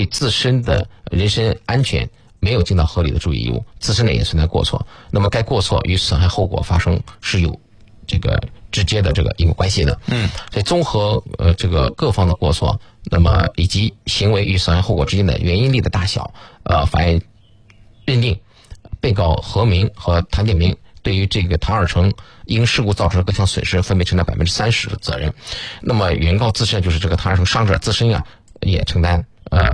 对自身的人身安全没有尽到合理的注意义务，自身呢也存在过错，那么该过错与损害后果发生是有这个直接的这个因果关系的。所以综合这个各方的过错，那么以及行为与损害后果之间的原因力的大小，法院认定被告何明和谭建明对于这个谭二成因事故造成的各项损失分别承担30%的责任。那么原告自身就是这个谭二成伤者自身也承担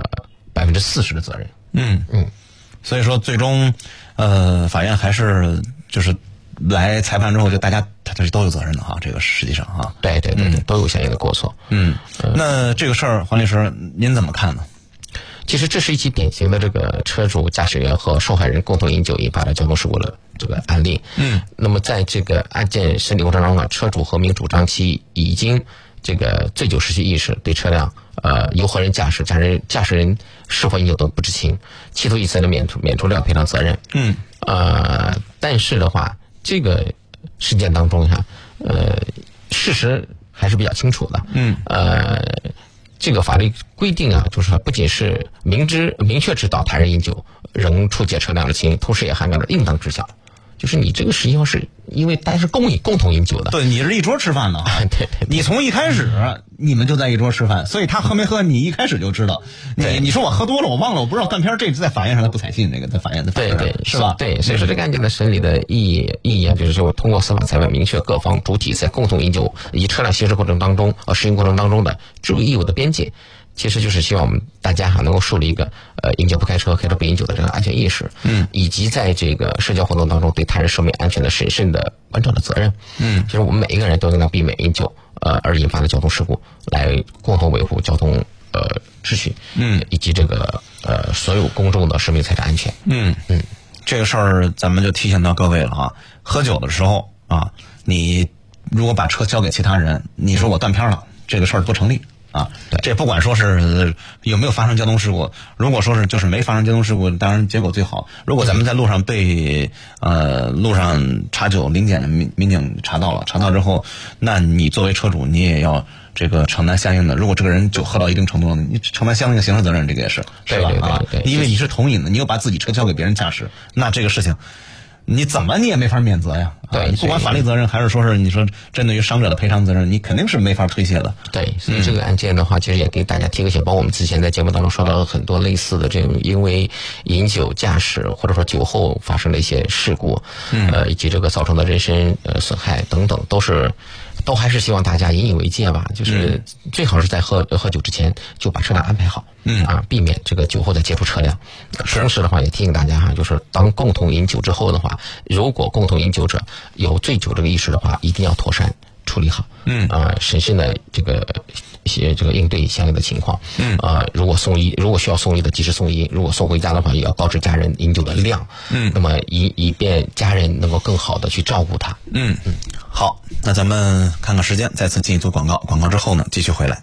40%的责任。 所以说最终法院还是就是来裁判之后，就大家他都有责任的哈，这个实际上哈。 对，都有相应的过错。 那这个事儿，黄律师您怎么看呢？ 其实这是一起典型的这个车主、驾驶员和受害人共同饮酒引发的交通事故的这个案例。那么在这个案件审理过程当中呢，车主何明主张其已经这个醉酒失去意识，对车辆由何人驾驶、驾驶人是否饮酒都不知情，企图以此来免除料赔偿责任。但是的话，这个事件当中事实还是比较清楚的。这个法律规定就是不仅是明确知道他人饮酒仍触借车辆的情，同时也涵盖了应当知晓。就是你这个实际上是因为大家是共同饮酒的。 对，你是一桌吃饭的啊。 对， 你从一开始你们就在一桌吃饭，所以他喝没喝你一开始就知道。你说我喝多了，我忘了，我不知道断片，这在法院上他不采信，这个在法院对是吧？ 对，所以说这个案件的审理的意义就是说通过司法裁判明确各方主体在共同饮酒以及车辆行驶过程当中实行过程当中的注意义务的边界。其实就是希望我们大家能够树立一个饮酒不开车、开车不饮酒的这个安全意识，以及在这个社交活动当中对他人生命安全的审慎的关照的责任。其实我们每一个人都应当避免饮酒而引发的交通事故，来共同维护交通秩序，以及这个所有公众的生命财产安全。 这个事儿咱们就提醒到各位了啊，喝酒的时候啊，你如果把车交给其他人，你说我断片了，这个事儿不成立。这不管说是有没有发生交通事故，如果说是就是没发生交通事故，当然结果最好。如果咱们在路上被路上查酒临检的民警查到之后，那你作为车主你也要这个承担相应的，如果这个人酒喝到一定程度了，你承担相应的刑事责任，这个也是吧？ 对， 因为你是同饮的，你又把自己车交给别人驾驶，那这个事情你怎么你也没法免责呀。 对， 不管法律责任还是说是你说针对于伤者的赔偿责任，你肯定是没法推卸的。 对，所以这个案件的话，其实也给大家提个醒，包括我们之前在节目当中说到了很多类似的这种因为饮酒驾驶或者说酒后发生的一些事故，以及这个造成的人身损害等等，都还是希望大家引以为戒吧，就是最好是在喝酒之前就把车辆安排好，避免这个酒后再接触车辆。同时的话，也提醒大家就是当共同饮酒之后的话，如果共同饮酒者有醉酒这个意识的话，一定要妥善处理好，审慎的这个应对相应的情况，如果需要送医的及时送医，如果送回家的话，也要告知家人饮酒的量，那么以便家人能够更好的去照顾他。 好，那咱们看看时间，再次进一组广告，广告之后呢，继续回来。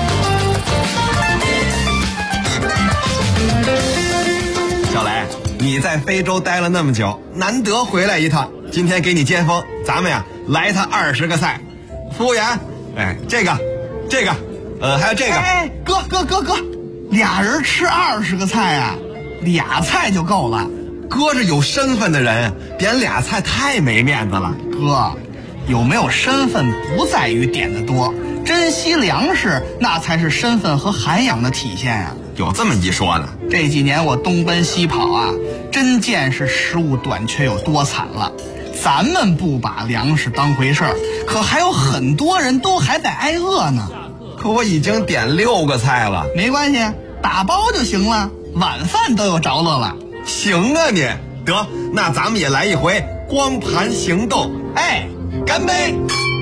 小雷，你在非洲待了那么久，难得回来一趟，今天给你接风，咱们呀来他20个菜。服务员，这个，还有这个。 哥，俩人吃20个菜啊，2菜就够了。 哥是有身份的人，点2菜太没面子了。 哥，有没有身份不在于点的多，珍惜粮食那才是身份和涵养的体现啊。 有这么一说呢。 这几年我东奔西跑啊，真见识食物短缺有多惨了。咱们不把粮食当回事儿，可还有很多人都还在挨饿呢。 可我已经点6个菜了。 没关系，打包就行了，晚饭都有着落了。 行啊你，得，那咱们也来一回光盘行动。干杯！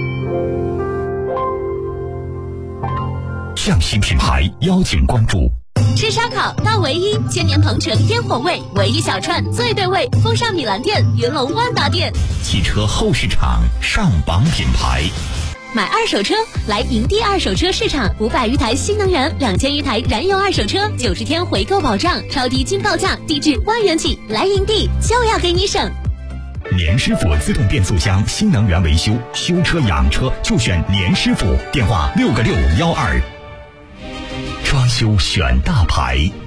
匠心品牌邀请关注。 吃烧烤到唯一，千年鹏城烟火味，唯一小串最对味，风尚米兰店、云龙万达店。 汽车后市场上榜品牌。 买二手车来营地二手车市场，500余台新能源，2000余台燃油二手车，90天回购保障，超低均报价，地至1万元起。来营地就要给你省。 年师傅自动变速箱新能源维修，修车养车就选年师傅，电话6个612。装修选大牌。